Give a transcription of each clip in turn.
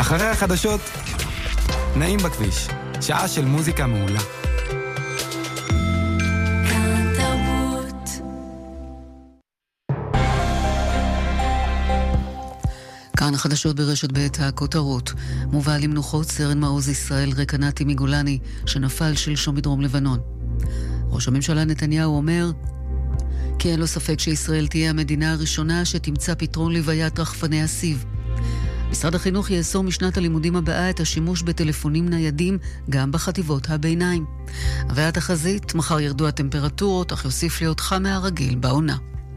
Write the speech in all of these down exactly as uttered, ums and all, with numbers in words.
אחרי החדשות, נעים בכביש. שעה של מוזיקה מעולה. כאן החדשות ברשת בית הכותרות. מובא למנוחות סרן מעוז ישראל רקנתי מגולני, שנפל שלשום בדרום לבנון. ראש הממשלה נתניהו אומר כי אין לו ספק שישראל תהיה המדינה הראשונה שתמצא פתרון לוויית רחפני הסיב. משרד החינוך יאסור משנת הלימודים הבאה את השימוש בטלפונים ניידים גם בחטיבות הביניים. והתחזית, מחר ירדו הטמפרטורות, אך יוסיף להיות חם מהרגיל בעונה.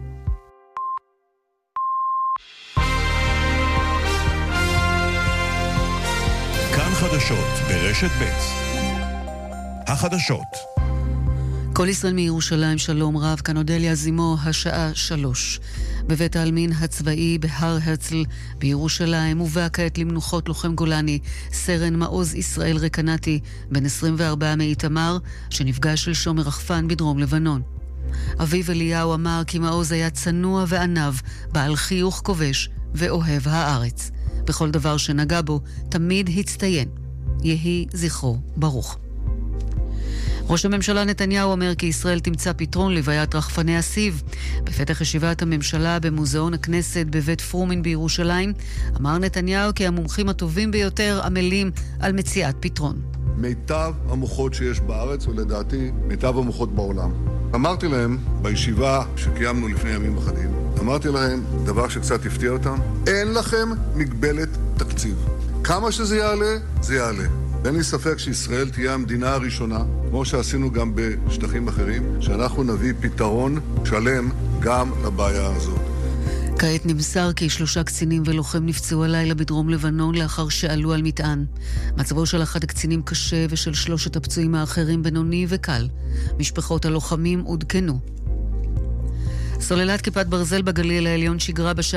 כאן חדשות ברשת ב'. החדשות. כל ישראל מירושלים, שלום רב, כאן אודליה זימו, השעה שלוש. בבית העלמין הצבאי בהר הרצל בירושלים מובא כעת למנוחות לוחם גולני, סרן מעוז ישראל רקנתי, בן עשרים וארבע מאיתמר, שנפגע שלשום מרחפן בדרום לבנון. אביו אליהו אמר כי מעוז היה צנוע וענב, בעל חיוך כובש ואוהב הארץ. בכל דבר שנגע בו תמיד הצטיין. יהי זכרו ברוך. ראש הממשלה נתניהו אומר כי ישראל תמצא פתרון לוויית רחפני הסיב. בפתח ישיבת הממשלה במוזיאון הכנסת בבית פרומין בירושלים, אמר נתניהו כי המומחים הטובים ביותר עמלים על מציאת פתרון. מיטב המוחות שיש בארץ, ולדעתי מיטב המוחות בעולם. אמרתי להם בישיבה שקיימנו לפני ימים אחדים, אמרתי להם דבר שקצת הפתיע אותם, אין לכם מגבלת תקציב. כמה שזה יעלה, זה יעלה. אין לי ספק שישראל תהיה המדינה הראשונה, כמו שעשינו גם בשטחים אחרים, שאנחנו נביא פתרון שלם גם לבעיה הזאת. כעת נמסר כי שלושה קצינים ולוחם נפצעו הלילה בדרום לבנון לאחר שעלו על מטען. מצבו של אחד הקצינים קשה ושל שלושת הפצועים האחרים בינוני וקל. משפחות הלוחמים עודכנו. סוללת כיפת ברזל בגליל העליון שיגרה בשעה